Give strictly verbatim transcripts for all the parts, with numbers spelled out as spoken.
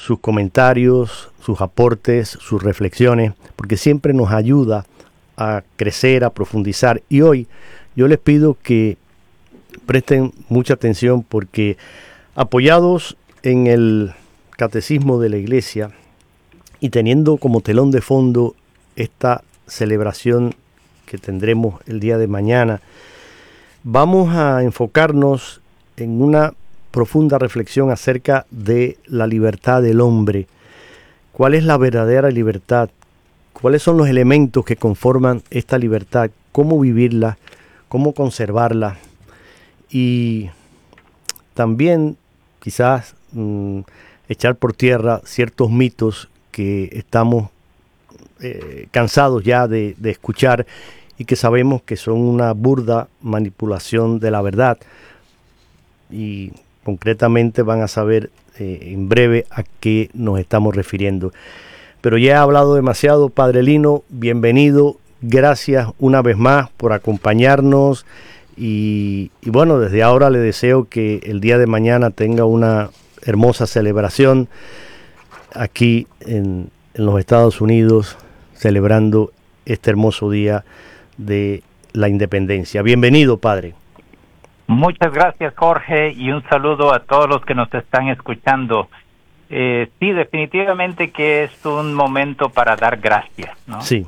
sus comentarios, sus aportes, sus reflexiones, porque siempre nos ayuda a crecer, a profundizar. Y hoy yo les pido que presten mucha atención porque apoyados en el Catecismo de la Iglesia y teniendo como telón de fondo esta celebración que tendremos el día de mañana, vamos a enfocarnos en una profunda reflexión acerca de la libertad del hombre. ¿Cuál es la verdadera libertad? ¿Cuáles son los elementos que conforman esta libertad? ¿Cómo vivirla? ¿Cómo conservarla? Y también quizás mmm, echar por tierra ciertos mitos que estamos eh, cansados ya de, de escuchar y que sabemos que son una burda manipulación de la verdad. Y concretamente van a saber eh, en breve a qué nos estamos refiriendo. Pero ya he hablado demasiado, Padre Lino, bienvenido, gracias una vez más por acompañarnos y, y bueno, desde ahora le deseo que el día de mañana tenga una hermosa celebración aquí en, en los Estados Unidos, celebrando este hermoso día de la independencia. Bienvenido, Padre. Muchas gracias, Jorge, y un saludo a todos los que nos están escuchando. Eh, sí, definitivamente que es un momento para dar gracias, ¿no? Sí.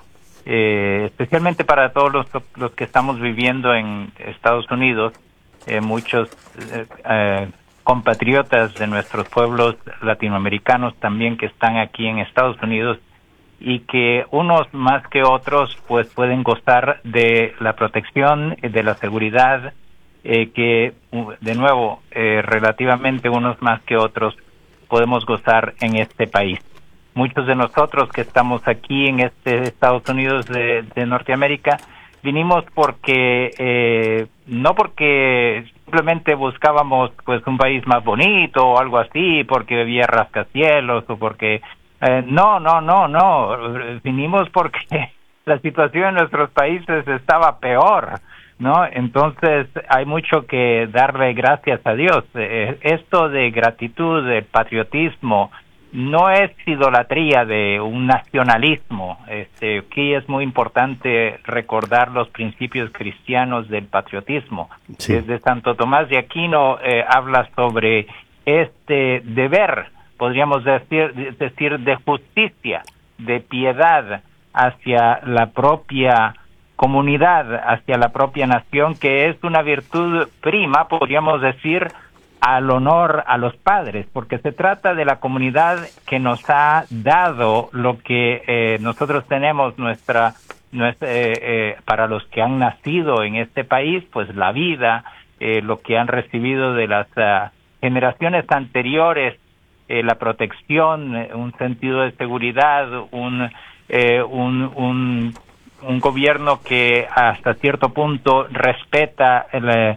Eh, especialmente para todos los, los que estamos viviendo en Estados Unidos, eh, muchos eh, eh, compatriotas de nuestros pueblos latinoamericanos también que están aquí en Estados Unidos y que unos más que otros pues pueden gozar de la protección, de la seguridad, eh, que de nuevo eh, relativamente unos más que otros podemos gozar en este país. Muchos de nosotros que estamos aquí en este Estados Unidos de, de Norteamérica vinimos porque eh, no porque simplemente buscábamos pues un país más bonito o algo así, porque había rascacielos o porque eh, no, no, no, no, vinimos porque la situación en nuestros países estaba peor, ¿no? Entonces hay mucho que darle gracias a Dios. Eh, esto de gratitud, de patriotismo, no es idolatría de un nacionalismo. Este, aquí es muy importante recordar los principios cristianos del patriotismo. Sí. Desde Santo Tomás de Aquino eh, habla sobre este deber, podríamos decir, decir de justicia, de piedad hacia la propia comunidad, hacia la propia nación, que es una virtud prima, podríamos decir, al honor a los padres, porque se trata de la comunidad que nos ha dado lo que eh, nosotros tenemos, nuestra, nuestra eh, eh, para los que han nacido en este país, pues la vida, eh, lo que han recibido de las uh, generaciones anteriores, eh, la protección, un sentido de seguridad, un, eh, un, un, un gobierno que hasta cierto punto respeta el, eh,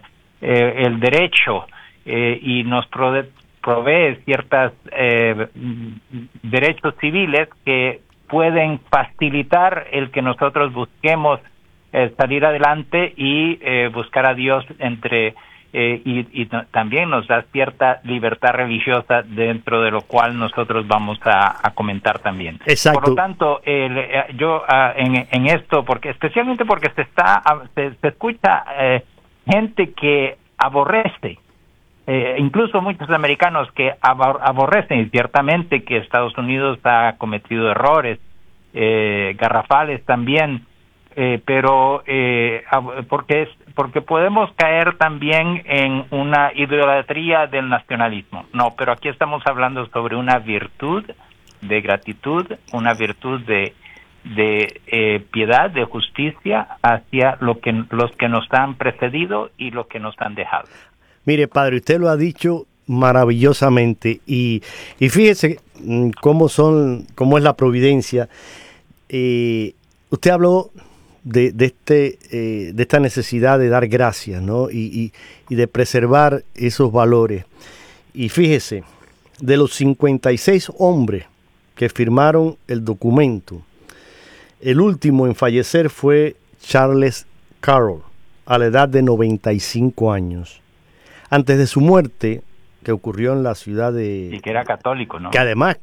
el derecho, Eh, y nos prove provee ciertos eh, derechos civiles que pueden facilitar el que nosotros busquemos eh, salir adelante y eh, buscar a Dios entre eh, y, y no, también nos da cierta libertad religiosa dentro de lo cual nosotros vamos a, a comentar también. Exacto. Por lo tanto, eh, yo uh, en, en esto, porque especialmente porque se está se, se escucha eh, gente que aborrece. Eh, incluso muchos americanos que abor aborrecen y ciertamente que Estados Unidos ha cometido errores eh, garrafales también, eh, pero eh, porque es porque podemos caer también en una idolatría del nacionalismo. No, pero aquí estamos hablando sobre una virtud de gratitud, una virtud de de eh, piedad, de justicia hacia lo que los que nos han precedido y lo que nos han dejado. Mire, Padre, usted lo ha dicho maravillosamente y, y fíjese cómo son, cómo es la providencia. Eh, usted habló de, de, este, eh, de esta necesidad de dar gracias, ¿no? Y, y, y de preservar esos valores. Y fíjese, de los cincuenta y seis hombres que firmaron el documento, el último en fallecer fue Charles Carroll, a la edad de noventa y cinco años. Antes de su muerte, que ocurrió en la ciudad de... Y que era católico, ¿no? Que además